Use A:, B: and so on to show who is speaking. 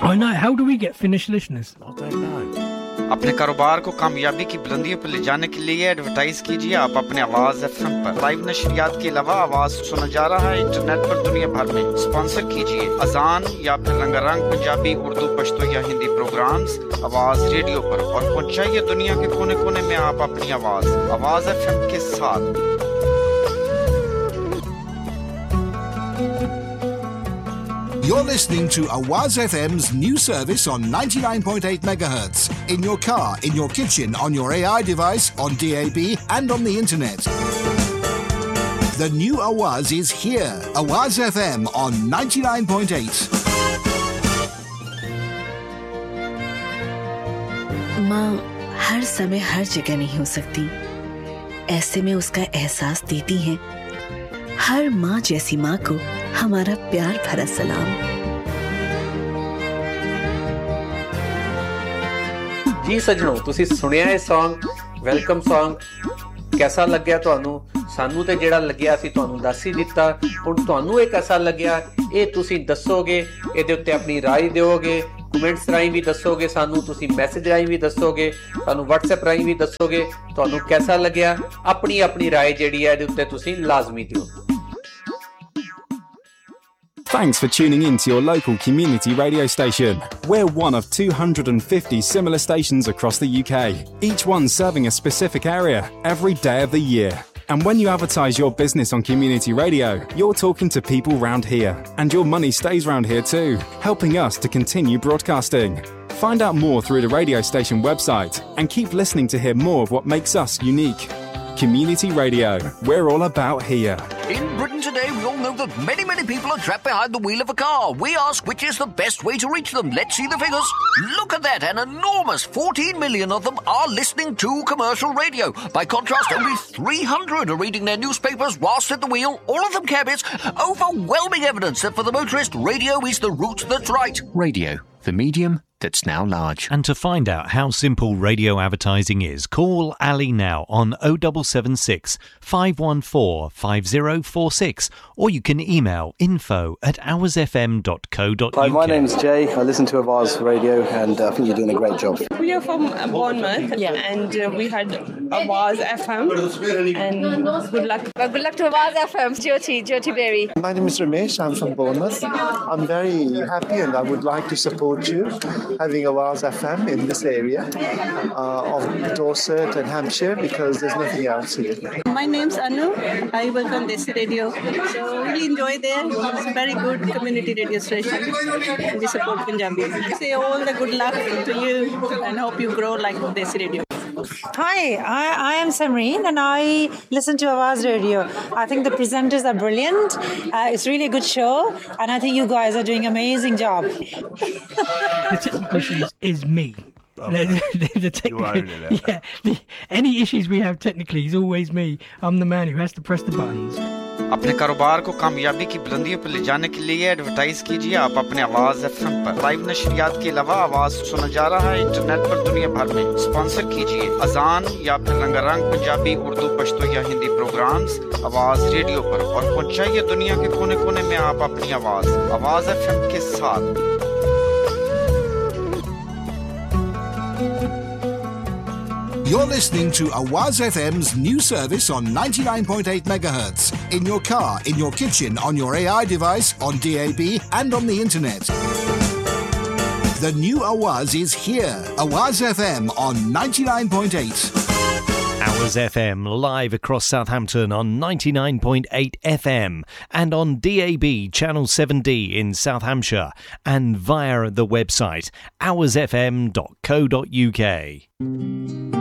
A: I know. How do we get Finnish listeners?
B: I don't know.
C: अपने कारोबार को कामयाबी की बुलंदियों पर ले जाने के लिए एडवर्टाइज कीजिए आप अपने आवाज एफएम पर। लाइव नशरियात के अलावा आवाज सुना जा रहा है इंटरनेट पर दुनिया भर में। स्पॉन्सर कीजिए अजान या फिर रंगारंग पंजाबी, उर्दू, पश्तो या हिंदी प्रोग्राम्स आवाज रेडियो पर और पहुंचाइए दुनिया के कोने-कोने में आप अपनी आवाज एफएम के साथ।
D: You're listening to Awaz FM's new service on 99.8 MHz. In your car, in your kitchen, on your AI device, on DAB and on the internet. The new Awaz is here. Awaz FM on 99.8.
E: माँ हर समय हर जगह नहीं हो सकती, ऐसे में उसका एहसास देती हैं। हर माँ जैसी माँ को हमारा प्यार भरा सलाम।
F: जी सजनों, तुसी सुनिया है सॉन्ग वेलकम सॉन्ग कैसा लग्या ਤੁਹਾਨੂੰ? ਸਾਨੂੰ ਤੇ ਜਿਹੜਾ ਲੱਗਿਆ ਸੀ ਤੁਹਾਨੂੰ ਦੱਸ ਹੀ ਦਿੱਤਾ। ਹੁਣ ਤੁਹਾਨੂੰ ਇਹ कैसा ਲੱਗਿਆ ਇਹ ਤੁਸੀਂ ਦੱਸੋਗੇ, ਇਹਦੇ ਉੱਤੇ ਆਪਣੀ ਰਾਏ ਦਿਓਗੇ, ਕਮੈਂਟਸ ਰਾਹੀਂ ਵੀ ਦੱਸੋਗੇ ਸਾਨੂੰ, ਤੁਸੀਂ ਮੈਸੇਜ ਰਾਹੀਂ ਵੀ ਦੱਸੋਗੇ, ਸਾਨੂੰ WhatsApp ਰਾਹੀਂ ਵੀ ਦੱਸੋਗੇ ਤੁਹਾਨੂੰ कैसा ਲੱਗਿਆ। ਆਪਣੀ ਰਾਏ ਜਿਹੜੀ ਹੈ ਇਹਦੇ ਉੱਤੇ ਤੁਸੀਂ ਲਾਜ਼ਮੀ ਦਿਓ।
G: Thanks for tuning in to your local community radio station. We're one of 250 similar stations across the UK, each one serving a specific area every day of the year. And when you advertise your business on community radio, you're talking to people round here, and your money stays round here too, helping us to continue broadcasting. Find out more through the radio station website and keep listening to hear more of what makes us unique. Community Radio, we're all about here.
H: In Britain today, we all know that many people are trapped behind the wheel of a car. We ask which is the best way to reach them. Let's see the figures. Look at that, an enormous 14 million of them are listening to commercial radio. By contrast, only 300 are reading their newspapers whilst at the wheel. All of them cabbies. Overwhelming evidence that for the motorist, radio is the route that's right. Radio, the medium that's now large.
I: And to find out how simple radio advertising is, call Ali now on 0776 514 5046, or you can email info@hoursfm.co.uk.
J: Hi, my name's Jay. I listen to Awaz Radio and I think you're doing a great job.
K: We are from Bournemouth, and we had Awaz FM, and good luck.
L: Well, good luck to Awaz FM, Jyoti Berry.
M: My name is Ramesh. I'm from Bournemouth. I'm very happy and I would like to support you having Awaz FM in this area of Dorset and Hampshire because there's nothing else here.
N: My name's Anu. I work on Desi Radio. So really enjoy there. It's a very good community radio station. We support Punjabi. Say all the good luck to you and hope you grow like Desi Radio.
O: Hi, I am Samreen and I listen to Awaz Radio. I think the presenters are brilliant. It's really a good show and I think you guys are doing an amazing job.
A: The technical issues is me. Any issues we have technically is always me. I'm the man who has to press the buttons.
C: अपने कारोबार को कामयाबी की बुलंदियों पर ले जाने के लिए एडवर्टाइज कीजिए आप अपने आवाज एफएम पर। लाइव नशरियात के अलावा आवाज सुना जा रहा है इंटरनेट पर दुनिया भर में। स्पॉन्सर कीजिए अजान या फिर रंगारंग पंजाबी, उर्दू, पश्तो या हिंदी प्रोग्राम्स आवाज रेडियो पर और पहुंचाइए दुनिया के कोने-कोने में आप अपनी आवाज एफएम के साथ।
D: You're listening to Awaz FM's new service on 99.8 MHz. In your car, in your kitchen, on your AI device, on DAB and on the internet. The new Awaz is here. Awaz FM on 99.8.
I: Awaz FM live across Southampton on 99.8 FM and on DAB channel 7D in South Hampshire and via the website hoursfm.co.uk.